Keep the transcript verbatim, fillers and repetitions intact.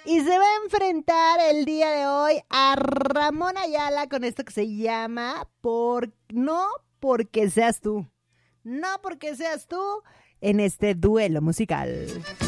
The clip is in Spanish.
Y se va a enfrentar el día de hoy a Ramón Ayala con esto que se llama por... No porque seas tú. No porque seas tú en este duelo musical.